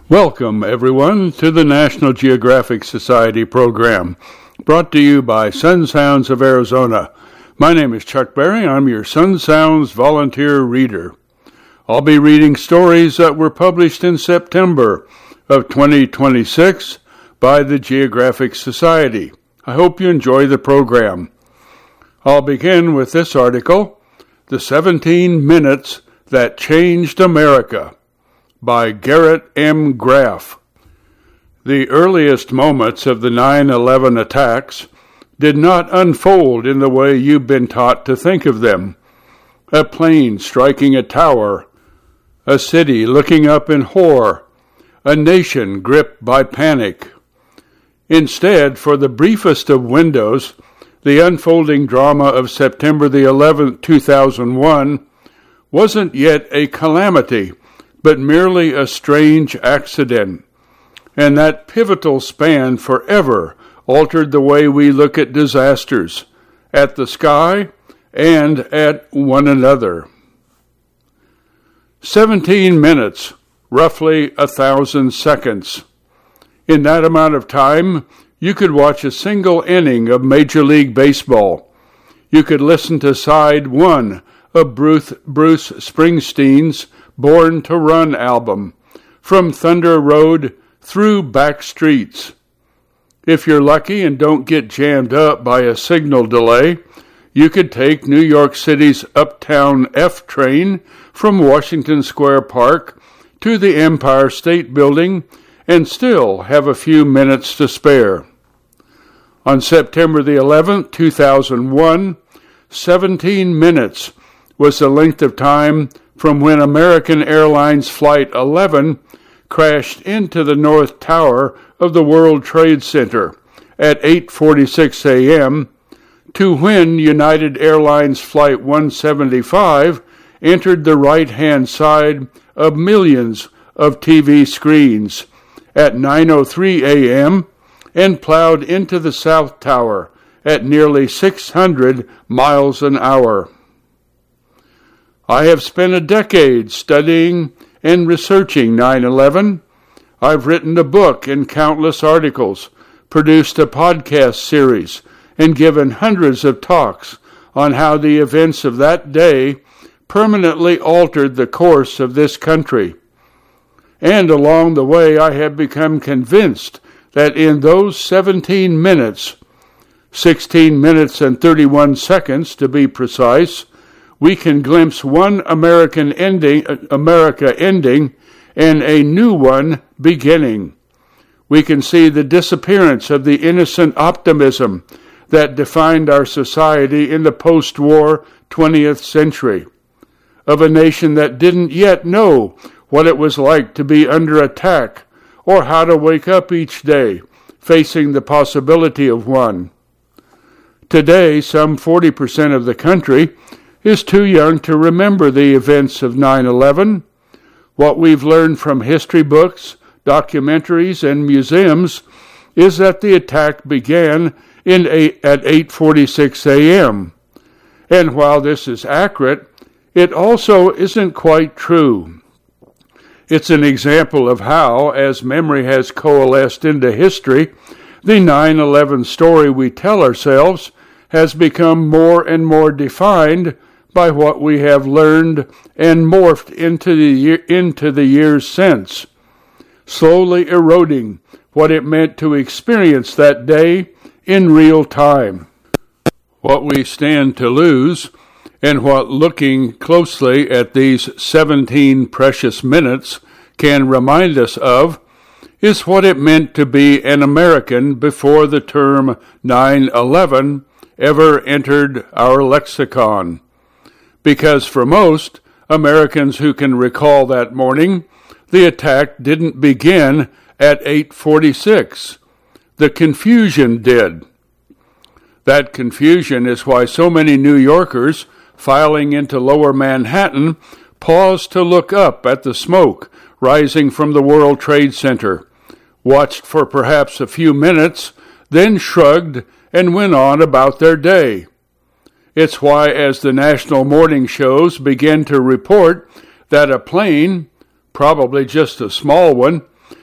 Welcome, everyone, to the National Geographic Society program, brought to you by Sun Sounds of Arizona. My name is Chuck Berry. I'm your Sun Sounds volunteer reader. I'll be reading stories that were published in September of 2026 by the Geographic Society. I hope you enjoy the program. I'll begin with this article, The 17 Minutes That Changed America, by Garrett M. Graff. The earliest moments of the 9/11 attacks did not unfold in the way you've been taught to think of them. A plane striking a tower, a city looking up in horror, a nation gripped by panic. Instead, for the briefest of windows, the unfolding drama of September the 11th, 2001 wasn't yet a calamity, but merely a strange accident. And that pivotal span forever altered the way we look at disasters, at the sky, and at one another. 17 minutes, roughly 1,000 seconds. In that amount of time, you could watch a single inning of Major League Baseball. You could listen to side one of Bruce Springsteen's Born to Run album, From Thunder Road Through Back Streets. If you're lucky and don't get jammed up by a signal delay, you could take New York City's Uptown F train from Washington Square Park to the Empire State Building and still have a few minutes to spare. On September the 11th, 2001, 17 minutes was the length of time from when American Airlines Flight 11 crashed into the North Tower of the World Trade Center at 8:46 a.m. to when United Airlines Flight 175 entered the right-hand side of millions of TV screens at 9:03 a.m. and plowed into the South Tower at nearly 600 miles an hour. I have spent a decade studying and researching 9/11. I've written a book and countless articles, produced a podcast series, and given hundreds of talks on how the events of that day permanently altered the course of this country. And along the way, I have become convinced that in those 17 minutes, 16 minutes and 31 seconds to be precise, we can glimpse one America ending and a new one beginning. We can see the disappearance of the innocent optimism that defined our society in the post-war 20th century, of a nation that didn't yet know what it was like to be under attack or how to wake up each day facing the possibility of one. Today, some 40% of the country is too young to remember the events of 9/11. What we've learned from history books, documentaries, and museums is that the attack began at 8:46 a.m. And while this is accurate, it also isn't quite true. It's an example of how, as memory has coalesced into history, the 9/11 story we tell ourselves has become more and more defined by what we have learned and morphed into the years since, slowly eroding what it meant to experience that day in real time. What we stand to lose, and what looking closely at these 17 precious minutes can remind us of, is what it meant to be an American before the term 9/11 ever entered our lexicon. Because for most Americans who can recall that morning, the attack didn't begin at 8:46. The confusion did. That confusion is why so many New Yorkers filing into lower Manhattan paused to look up at the smoke rising from the World Trade Center, watched for perhaps a few minutes, then shrugged and went on about their day. It's why, as the national morning shows began to report that a plane, probably just a small one,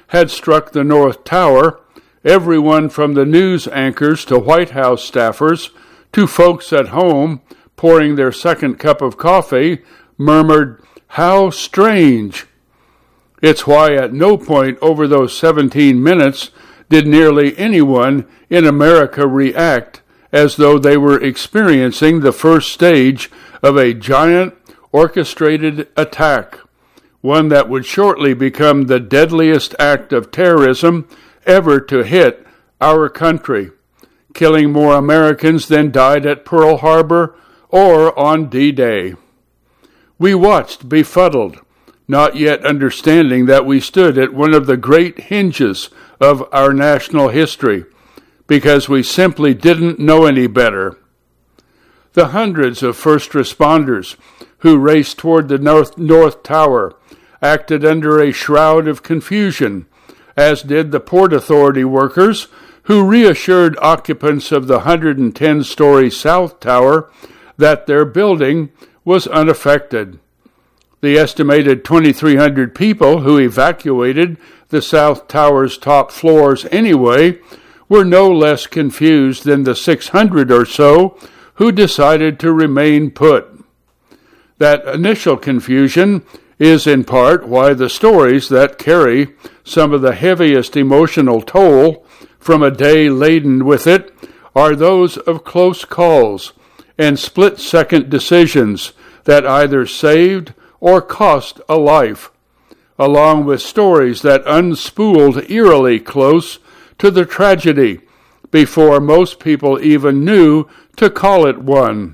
had struck the North Tower, everyone from the news anchors to White House staffers to folks at home pouring their second cup of coffee murmured, "How strange!" It's why at no point over those 17 minutes did nearly anyone in America react as though they were experiencing the first stage of a giant orchestrated attack, one that would shortly become the deadliest act of terrorism ever to hit our country, killing more Americans than died at Pearl Harbor or on D-Day. We watched befuddled, not yet understanding that we stood at one of the great hinges of our national history, because we simply didn't know any better. The hundreds of first responders who raced toward the North Tower acted under a shroud of confusion, as did the Port Authority workers who reassured occupants of the 110-story South Tower that their building was unaffected. The estimated 2,300 people who evacuated the South Tower's top floors anyway were no less confused than the 600 or so who decided to remain put. That initial confusion is in part why the stories that carry some of the heaviest emotional toll from a day laden with it are those of close calls and split-second decisions that either saved or cost a life, along with stories that unspooled eerily close to the tragedy before most people even knew to call it one.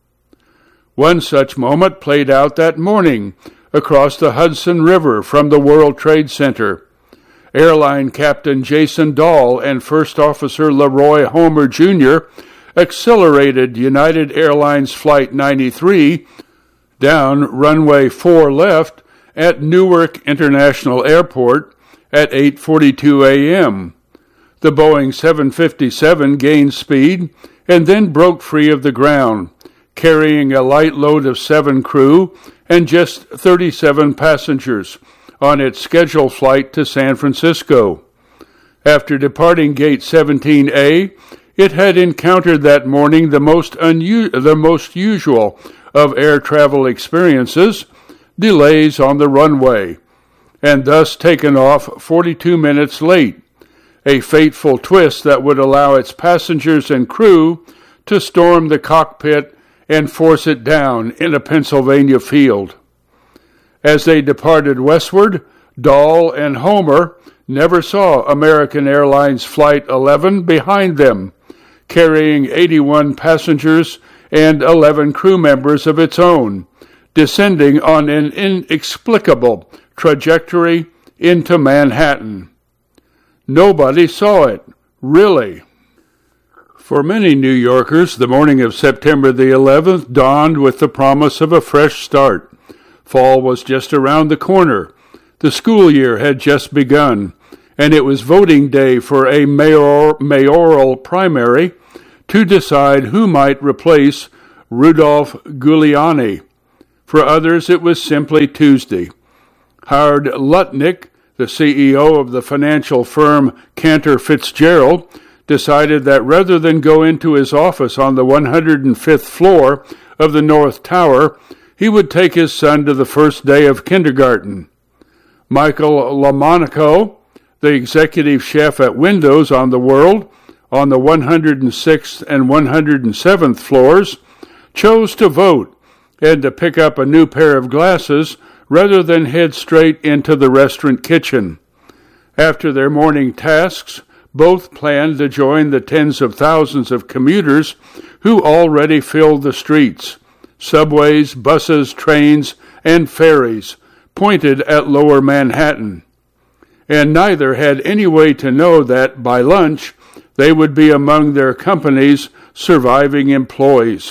One such moment played out that morning across the Hudson River from the World Trade Center. Airline Captain Jason Dahl and First Officer Leroy Homer Jr. accelerated United Airlines Flight 93 down runway 4 left at Newark International Airport at 8:42 a.m. The Boeing 757 gained speed and then broke free of the ground, carrying a light load of 7 crew and just 37 passengers on its scheduled flight to San Francisco. After departing Gate 17A, it had encountered that morning the most usual of air travel experiences, delays on the runway, and thus taken off 42 minutes late, a fateful twist that would allow its passengers and crew to storm the cockpit and force it down in a Pennsylvania field. As they departed westward, Dahl and Homer never saw American Airlines Flight 11 behind them, carrying 81 passengers and 11 crew members of its own, descending on an inexplicable trajectory into Manhattan. Nobody saw it, really. For many New Yorkers, the morning of September the 11th dawned with the promise of a fresh start. Fall was just around the corner. The school year had just begun, and it was voting day for a mayoral primary to decide who might replace Rudolph Giuliani. For others, it was simply Tuesday. Howard Lutnick, the CEO of the financial firm Cantor Fitzgerald, decided that rather than go into his office on the 105th floor of the North Tower, he would take his son to the first day of kindergarten. Michael LaMonaco, the executive chef at Windows on the World, on the 106th and 107th floors, chose to vote and to pick up a new pair of glasses rather than head straight into the restaurant kitchen. After their morning tasks, both planned to join the tens of thousands of commuters who already filled the streets. Subways, buses, trains, and ferries pointed at Lower Manhattan. And neither had any way to know that, by lunch, they would be among their company's surviving employees.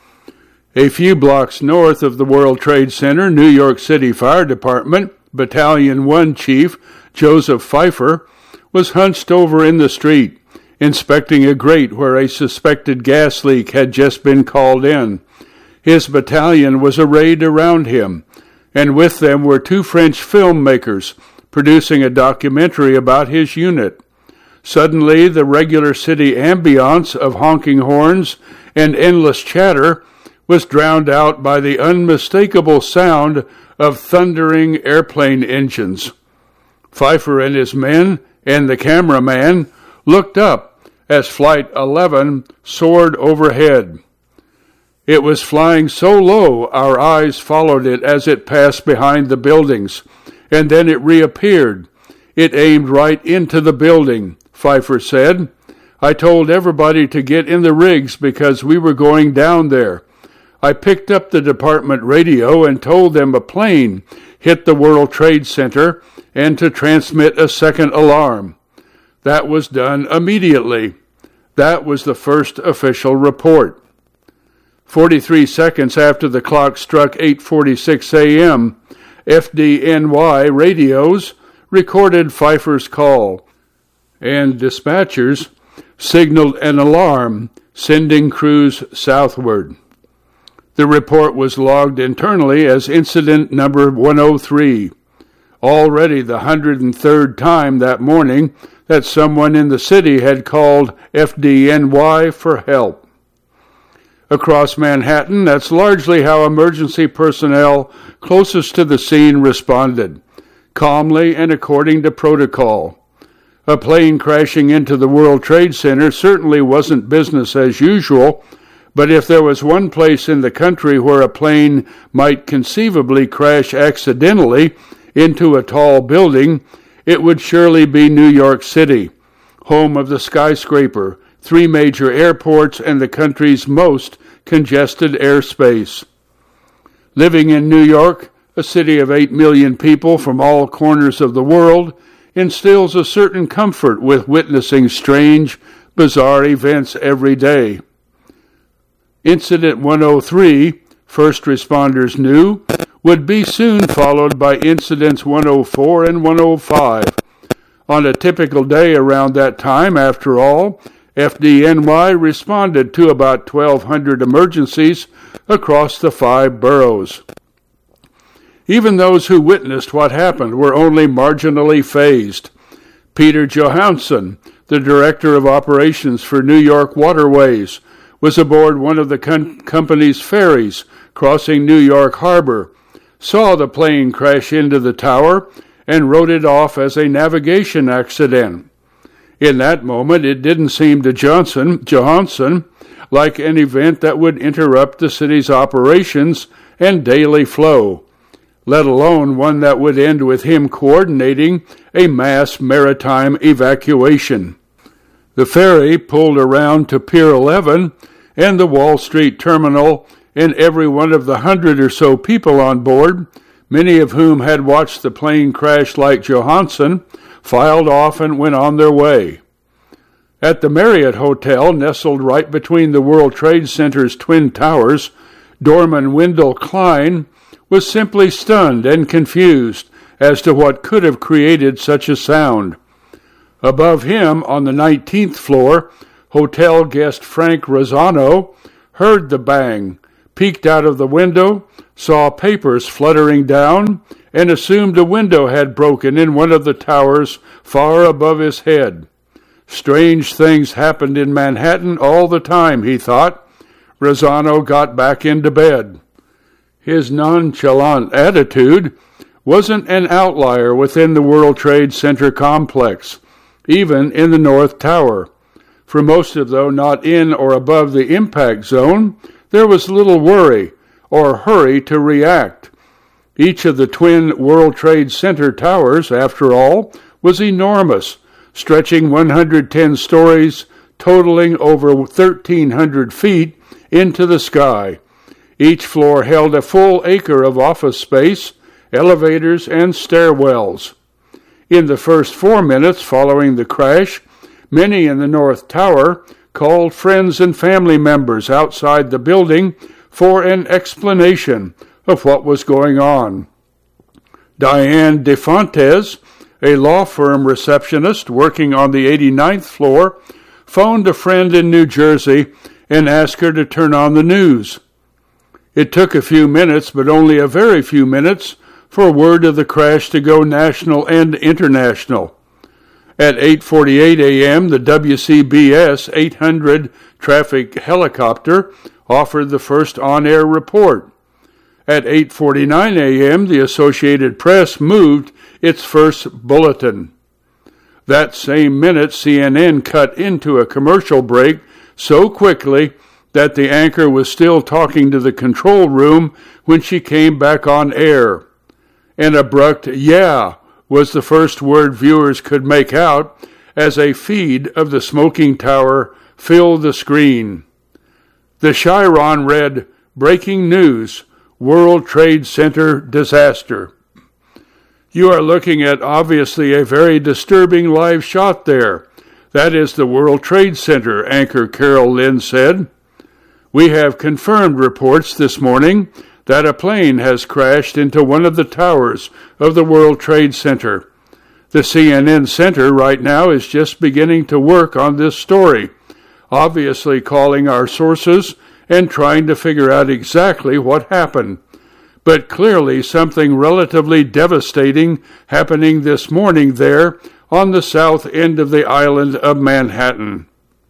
A few blocks north of the World Trade Center, New York City Fire Department, Battalion 1 Chief Joseph Pfeiffer was hunched over in the street, inspecting a grate where a suspected gas leak had just been called in. His battalion was arrayed around him, and with them were 2 French filmmakers producing a documentary about his unit. Suddenly, the regular city ambiance of honking horns and endless chatter was drowned out by the unmistakable sound of thundering airplane engines. Pfeiffer and his men and the cameraman looked up as Flight 11 soared overhead. It was flying so low our eyes followed it as it passed behind the buildings, and then it reappeared. It aimed right into the building, Pfeiffer said. I told everybody to get in the rigs because we were going down there. I picked up the department radio and told them a plane hit the World Trade Center and to transmit a second alarm. That was done immediately. That was the first official report. 43 seconds after the clock struck 8:46 a.m., FDNY radios recorded Pfeiffer's call, and dispatchers signaled an alarm, sending crews southward. The report was logged internally as incident number 103, already the 103rd time that morning that someone in the city had called FDNY for help. Across Manhattan, that's largely how emergency personnel closest to the scene responded, calmly and according to protocol. A plane crashing into the World Trade Center certainly wasn't business as usual, but if there was one place in the country where a plane might conceivably crash accidentally into a tall building, it would surely be New York City, home of the skyscraper, 3 major airports, and the country's most congested airspace. Living in New York, a city of 8 million people from all corners of the world, instills a certain comfort with witnessing strange, bizarre events every day. Incident 103, first responders knew, would be soon followed by incidents 104 and 105. On a typical day around that time, after all, FDNY responded to about 1,200 emergencies across the 5 boroughs. Even those who witnessed what happened were only marginally fazed. Peter Johansson, the director of operations for New York Waterways, was aboard one of the company's ferries crossing New York Harbor, saw the plane crash into the tower, and wrote it off as a navigation accident. In that moment, it didn't seem to Johansson like an event that would interrupt the city's operations and daily flow, let alone one that would end with him coordinating a mass maritime evacuation. The ferry pulled around to Pier 11 and the Wall Street terminal, and every one of the 100 or so people on board, many of whom had watched the plane crash like Johansson, filed off and went on their way. At the Marriott Hotel, nestled right between the World Trade Center's twin towers, doorman Wendell Klein was simply stunned and confused as to what could have created such a sound. Above him, on the 19th floor, hotel guest Frank Razzano heard the bang, peeked out of the window, saw papers fluttering down, and assumed a window had broken in one of the towers far above his head. Strange things happened in Manhattan all the time, he thought. Razzano got back into bed. His nonchalant attitude wasn't an outlier within the World Trade Center complex, even in the North Tower. For most of those not in or above the impact zone, there was little worry or hurry to react. Each of the twin World Trade Center towers, after all, was enormous, stretching 110 stories, totaling over 1,300 feet into the sky. Each floor held a full acre of office space, elevators, and stairwells. In the first 4 minutes following the crash, many in the North Tower called friends and family members outside the building for an explanation of what was going on. Diane DeFontes, a law firm receptionist working on the 89th floor, phoned a friend in New Jersey and asked her to turn on the news. It took a few minutes, but only a very few minutes, for word of the crash to go national and international. At 8:48 a.m., the WCBS 800 traffic helicopter offered the first on-air report. At 8:49 a.m., the Associated Press moved its first bulletin. That same minute, CNN cut into a commercial break so quickly that the anchor was still talking to the control room when she came back on air. An abrupt "yeah" was the first word viewers could make out as a feed of the smoking tower filled the screen. The chyron read, "Breaking news, World Trade Center disaster." You are looking at obviously a very disturbing live shot there. That is the World Trade Center, anchor Carol Lynn said. We have confirmed reports this morning that a plane has crashed into one of the towers of the World Trade Center. The CNN Center right now is just beginning to work on this story, obviously calling our sources and trying to figure out exactly what happened. But clearly something relatively devastating happening this morning there on the south end of the island of Manhattan.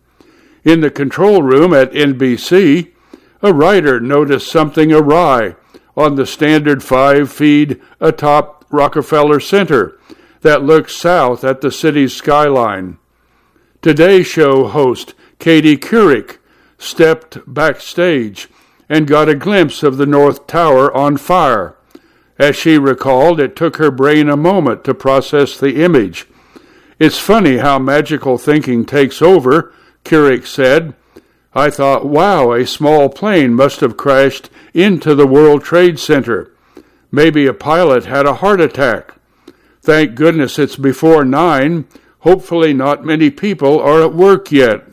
In the control room at NBC, a writer noticed something awry on the Standard 5 feed atop Rockefeller Center that looks south at the city's skyline. Today Show host Katie Couric stepped backstage and got a glimpse of the North Tower on fire. As she recalled, it took her brain a moment to process the image. It's funny how magical thinking takes over, Couric said. I thought, wow, a small plane must have crashed into the World Trade Center. Maybe a pilot had a heart attack. Thank goodness it's before 9. Hopefully not many people are at work yet.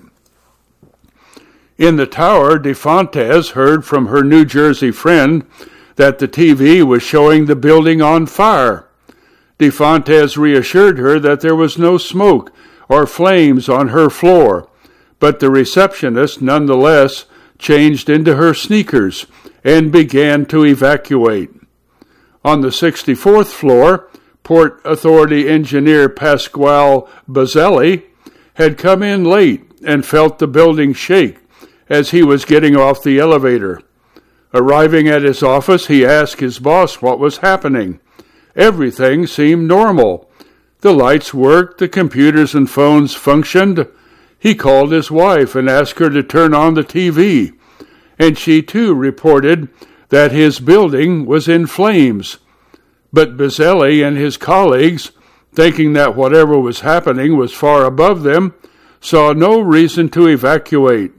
In the tower, DeFontes heard from her New Jersey friend that the TV was showing the building on fire. DeFontes reassured her that there was no smoke or flames on her floor, but the receptionist nonetheless changed into her sneakers and began to evacuate. On the 64th floor, Port Authority engineer Pasquale Bazzelli had come in late and felt the building shake as he was getting off the elevator. Arriving at his office, he asked his boss what was happening. Everything seemed normal. The lights worked, the computers and phones functioned. He called his wife and asked her to turn on the TV, and she too reported that his building was in flames. But Bazzelli and his colleagues, thinking that whatever was happening was far above them, saw no reason to evacuate.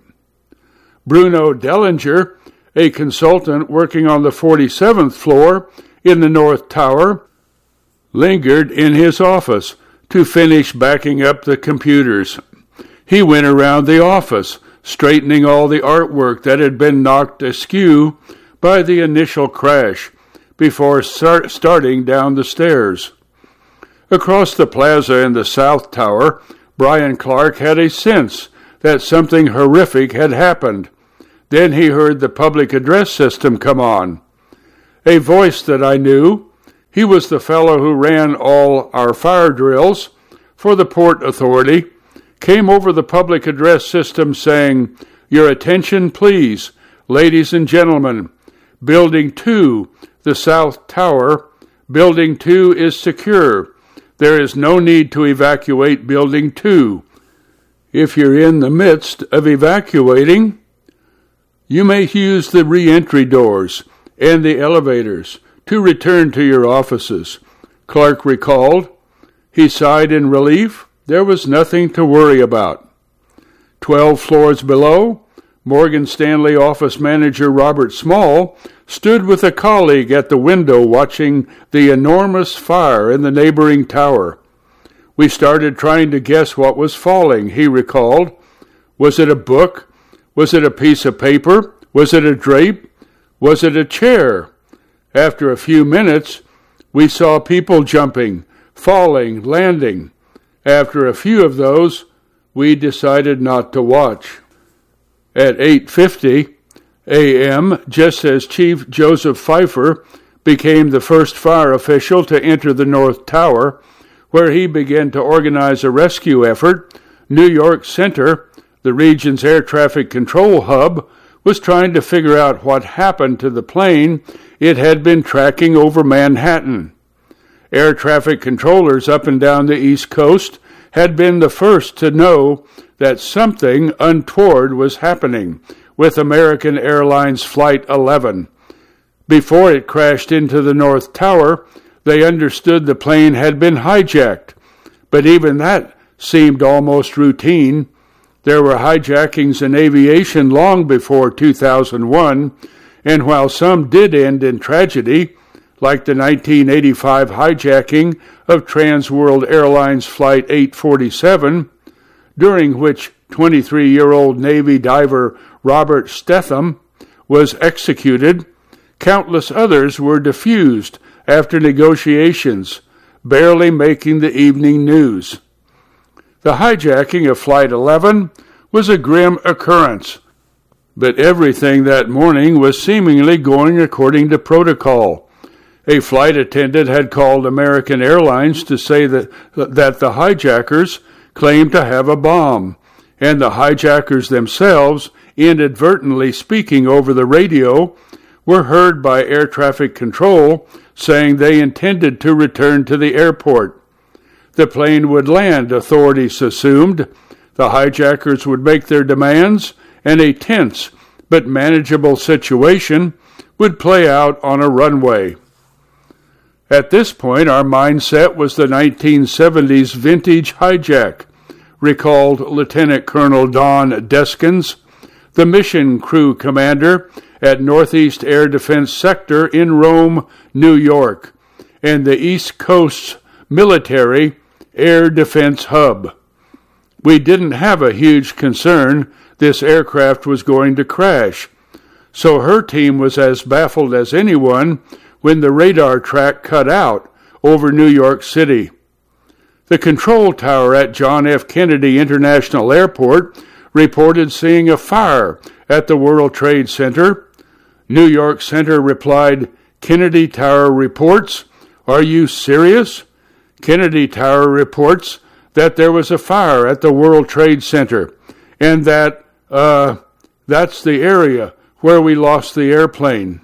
Bruno Dellinger, a consultant working on the 47th floor in the North Tower, lingered in his office to finish backing up the computers. He went around the office, straightening all the artwork that had been knocked askew by the initial crash, before starting down the stairs. Across the plaza in the South Tower, Brian Clark had a sense that something horrific had happened. Then he heard the public address system come on. A voice that I knew. He was the fellow who ran all our fire drills for the Port Authority, came over the public address system saying, "Your attention, please, ladies and gentlemen. Building 2, the South Tower, Building 2 is secure. There is no need to evacuate Building 2. If you're in the midst of evacuating, you may use the re-entry doors and the elevators to return to your offices," Clark recalled. He sighed in relief. There was nothing to worry about. 12 floors below, Morgan Stanley office manager Robert Small stood with a colleague at the window watching the enormous fire in the neighboring tower. "We started trying to guess what was falling," he recalled. "Was it a book? Was it a piece of paper? Was it a drape? Was it a chair?" After a few minutes, we saw people jumping, falling, landing. After a few of those, we decided not to watch. At 8:50 a.m., just as Chief Joseph Pfeiffer became the first fire official to enter the North Tower, where he began to organize a rescue effort. New York Center, the region's air traffic control hub, was trying to figure out what happened to the plane it had been tracking over Manhattan. Air traffic controllers up and down the East Coast had been the first to know that something untoward was happening with American Airlines Flight 11. Before it crashed into the North Tower, they understood the plane had been hijacked, but even that seemed almost routine. There were hijackings in aviation long before 2001, and while some did end in tragedy, like the 1985 hijacking of Trans World Airlines Flight 847, during which 23-year-old Navy diver Robert Stetham was executed, countless others were defused after negotiations, barely making the evening news. The hijacking of Flight 11 was a grim occurrence, but everything that morning was seemingly going according to protocol. A flight attendant had called American Airlines to say that the hijackers claimed to have a bomb, and the hijackers themselves, inadvertently speaking over the radio, were heard by air traffic control saying they intended to return to the airport. The plane would land, authorities assumed. The hijackers would make their demands, and a tense but manageable situation would play out on a runway. At this point, our mindset was the 1970s vintage hijack, recalled Lieutenant Colonel Don Deskins, the mission crew commander at Northeast Air Defense Sector in Rome, New York, and the East Coast's military air defense hub. We didn't have a huge concern this aircraft was going to crash, so her team was as baffled as anyone when the radar track cut out over New York City. The control tower at John F. Kennedy International Airport reported seeing a fire at the World Trade Center. New York Center replied, "Kennedy Tower reports, are you serious?" Kennedy Tower reports that there was a fire at the World Trade Center, and that's the area where we lost the airplane.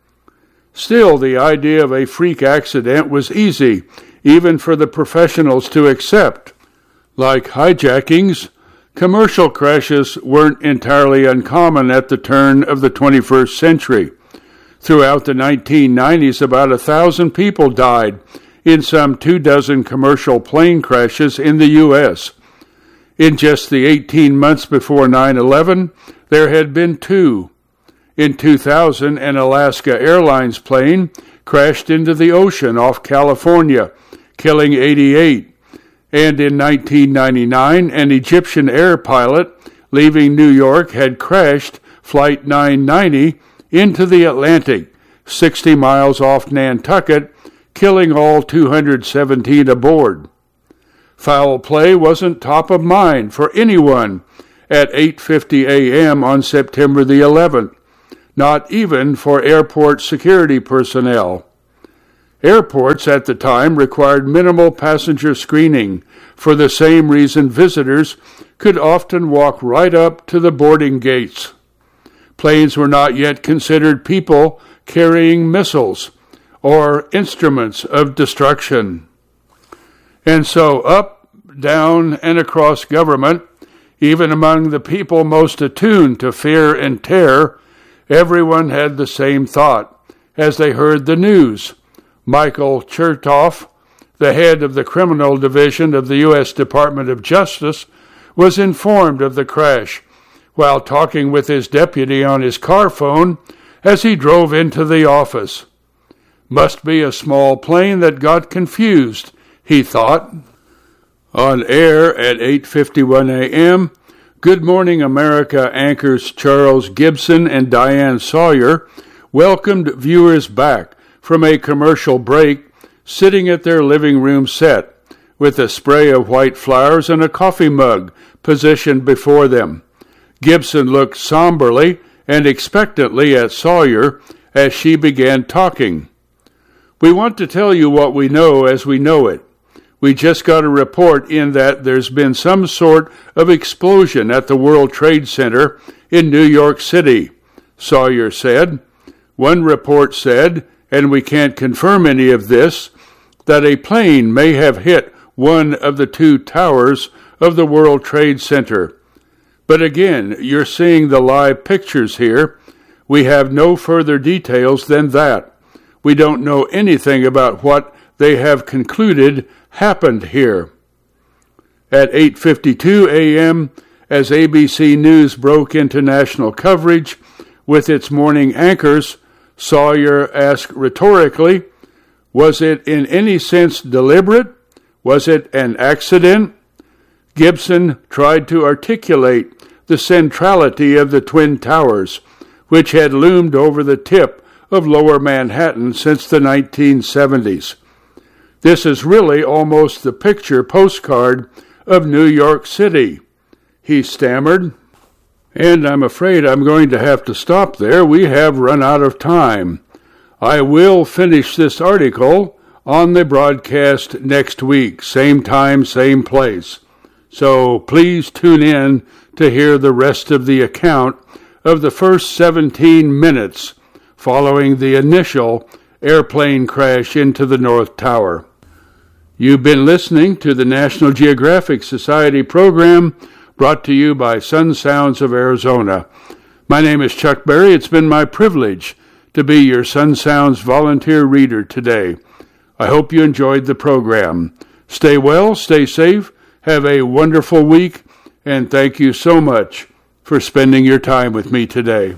Still, the idea of a freak accident was easy, even for the professionals to accept. Like hijackings, commercial crashes weren't entirely uncommon at the turn of the 21st century. Throughout the 1990s, about 1,000 people died in some 24 commercial plane crashes in the U.S. In just the 18 months before 9/11, there had been 2. In 2000, an Alaska Airlines plane crashed into the ocean off California, killing 88. And in 1999, an Egyptian air pilot leaving New York had crashed Flight 990 into the Atlantic, 60 miles off Nantucket, killing all 217 aboard. Foul play wasn't top of mind for anyone at 8:50 a.m. on September the 11th, not even for airport security personnel. Airports at the time required minimal passenger screening. For the same reason, visitors could often walk right up to the boarding gates. Planes were not yet considered people carrying missiles or instruments of destruction. And so up, down, and across government, even among the people most attuned to fear and terror, everyone had the same thought as they heard the news. Michael Chertoff, the head of the criminal division of the U.S. Department of Justice, was informed of the crash while talking with his deputy on his car phone as he drove into the office. Must be a small plane that got confused, he thought. On air at 8:51 a.m., Good Morning America anchors Charles Gibson and Diane Sawyer welcomed viewers back from a commercial break, sitting at their living room set, with a spray of white flowers and a coffee mug positioned before them. Gibson looked somberly and expectantly at Sawyer as she began talking. We want to tell you what we know as we know it. We just got a report in that there's been some sort of explosion at the World Trade Center in New York City, Sawyer said. One report said, and we can't confirm any of this, that a plane may have hit one of the two towers of the World Trade Center. But again, you're seeing the live pictures here. We have no further details than that. We don't know anything about what they have concluded happened here. At 8:52 a.m., as ABC News broke into national coverage with its morning anchors, Sawyer asked rhetorically, was it in any sense deliberate? Was it an accident? Gibson tried to articulate the centrality of the Twin Towers, which had loomed over the tip of Lower Manhattan since the 1970s. This is really almost the picture postcard of New York City, he stammered. And I'm afraid I'm going to have to stop there. We have run out of time. I will finish this article on the broadcast next week, same time, same place. So please tune in to hear the rest of the account of the first 17 minutes following the initial airplane crash into the North Tower. You've been listening to the National Geographic Society program brought to you by Sun Sounds of Arizona. My name is Chuck Berry. It's been my privilege to be your Sun Sounds volunteer reader today. I hope you enjoyed the program. Stay well, stay safe, have a wonderful week, and thank you so much for spending your time with me today.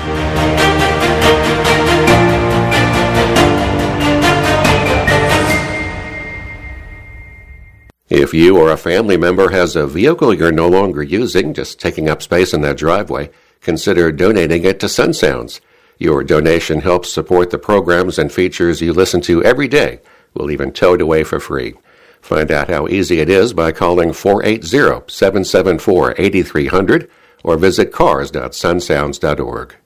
If you or a family member has a vehicle you're no longer using, just taking up space in that driveway, consider donating it to Sun Sounds. Your donation helps support the programs and features you listen to every day. We'll even tow it away for free. Find out how easy it is by calling 480-774-8300 or visit cars.sunsounds.org.